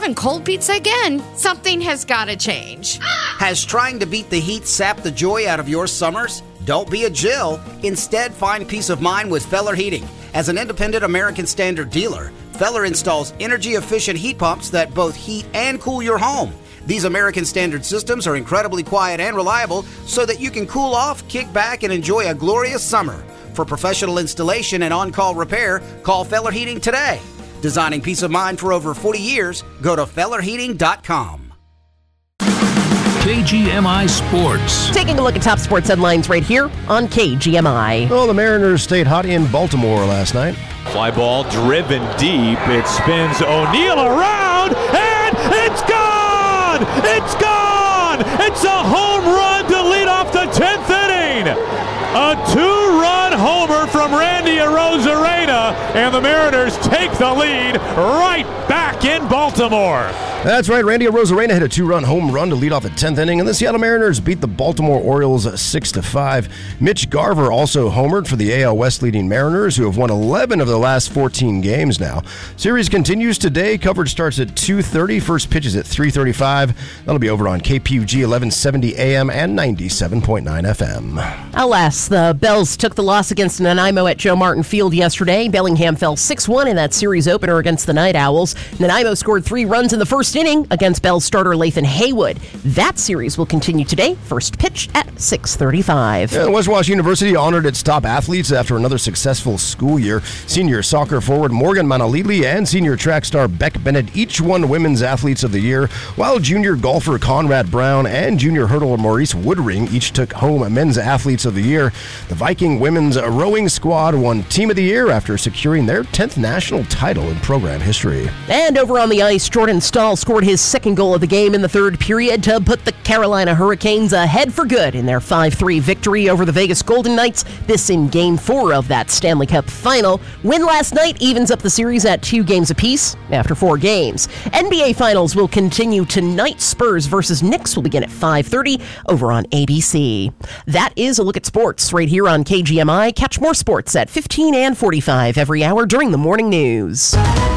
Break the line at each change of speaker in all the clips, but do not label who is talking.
having cold pizza again. Something has got to change.
Has trying to beat the heat sapped the joy out of your summers? Don't be a Jill. Instead, find peace of mind with Feller Heating. As an independent American Standard dealer, Feller installs energy-efficient heat pumps that both heat and cool your home. These American Standard systems are incredibly quiet and reliable so that you can cool off, kick back, and enjoy a glorious summer. For professional installation and on-call repair, call Feller Heating today. Designing peace of mind for over 40 years, go to fellerheating.com.
KGMI Sports.
Taking a look at top sports headlines right here on KGMI.
Well, the Mariners stayed hot in Baltimore last night.
Fly ball driven deep. It spins O'Neill around, and it's gone! It's gone! It's a home run to lead off the 10th inning. A two-run homer from Randy Arozarena, and the Mariners take the lead right back in Baltimore.
That's right. Randy Arozarena hit a two-run home run to lead off the 10th inning, and the Seattle Mariners beat the Baltimore Orioles 6-5. Mitch Garver also homered for the AL West leading Mariners, who have won 11 of the last 14 games now. Series continues today. Coverage starts at 2:30. First pitch is at 3:35. That'll be over on KPUG 1170 AM and 97.9 FM.
Alas, the Bells took the loss against Nanaimo at Joe Martin Field yesterday. Bellingham fell 6-1 in that series opener against the Night Owls. Nanaimo scored 3 runs in the first inning against Bells starter Lathan Haywood. That series will continue today. First pitch at 6:35.
West Washington University honored its top athletes after another successful school year. Senior soccer forward Morgan Manalili and senior track star Beck Bennett each won Women's Athletes of the Year, while junior golfer Conrad Brown and junior hurdler Maurice Woodring each took home Men's Athletes of the Year. The Viking women's rowing squad won Team of the Year after securing their 10th national title in program history.
And over on the ice, Jordan Stahl scored his second goal of the game in the third period to put the Carolina Hurricanes ahead for good in their 5-3 victory over the Vegas Golden Knights. This in Game 4 of that Stanley Cup final. Win last night evens up the series at 2 games apiece after 4 games. NBA Finals will continue tonight. Spurs versus Knicks will begin at 5:30 over on ABC. That is a look at sports right here on KGMI. Catch more sports at 15 and 45 every hour during the morning news.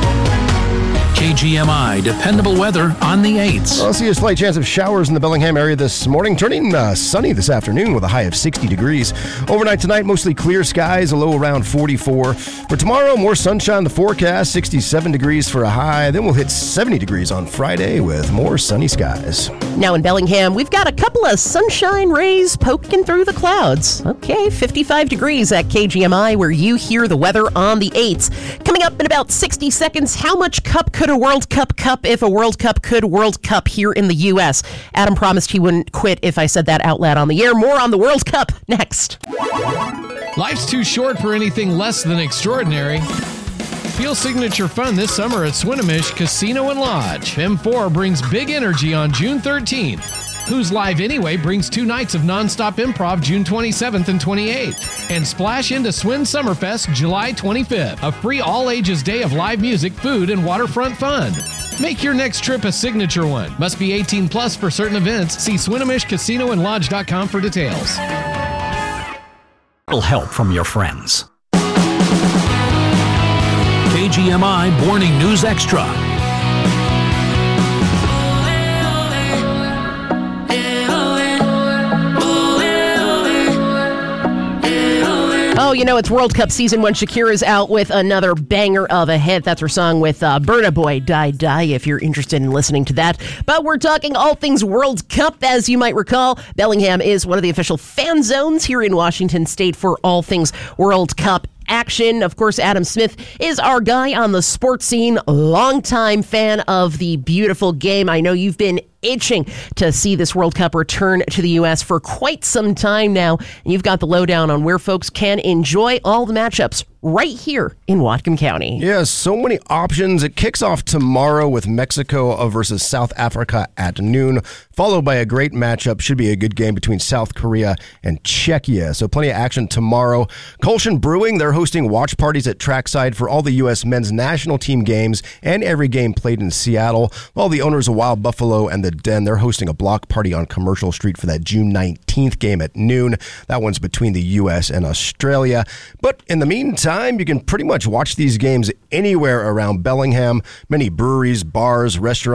KGMI, dependable weather on the 8s.
I'll see a slight chance of showers in the Bellingham area this morning, turning sunny this afternoon with a high of 60 degrees. Overnight tonight, mostly clear skies, a low around 44. For tomorrow, more sunshine in the forecast, 67 degrees for a high. Then we'll hit 70 degrees on Friday with more sunny skies.
Now in Bellingham, we've got a couple of sunshine rays poking through the clouds. Okay, 55 degrees at KGMI, where you hear the weather on the 8s. Coming up in about 60 seconds, how much cup could a World Cup if a World Cup could World Cup here in the U.S.? Adam promised he wouldn't quit if I said that out loud on the air. More on the World Cup next.
Life's too short for anything less than extraordinary. Feel signature fun this summer at Swinomish Casino and Lodge. M4 brings big energy on June 13th. Who's Live Anyway brings 2 nights of nonstop improv June 27th and 28th. And splash into Swin Summerfest July 25th, a free all-ages day of live music, food, and waterfront fun. Make your next trip a signature one. Must be 18 plus for certain events. See SwinomishCasinoandLodge.com for details.
Help from your friends. KGMI Morning News Extra.
Oh, you know, it's World Cup season when Shakira's out with another banger of a hit. That's her song with Burna Boy, Die Die, if you're interested in listening to that. But we're talking all things World Cup, as you might recall. Bellingham is one of the official fan zones here in Washington State for all things World Cup action. Of course, Adam Smith is our guy on the sports scene, longtime fan of the beautiful game. I know you've been itching to see this World Cup return to the U.S. for quite some time now. And you've got the lowdown on where folks can enjoy all the matchups right here in Whatcom County.
Yeah, so many options. It kicks off tomorrow with Mexico versus South Africa at noon, followed by a great matchup. Should be a good game between South Korea and Czechia. So plenty of action tomorrow. Kolshin Brewing, they're hosting watch parties at Trackside for all the U.S. men's national team games and every game played in Seattle. While the owners of Wild Buffalo and the Den, they're hosting a block party on Commercial Street for that June 19th game at noon. That one's between the U.S. and Australia. But in the meantime, you can pretty much watch these games anywhere around Bellingham. Many breweries, bars, restaurants,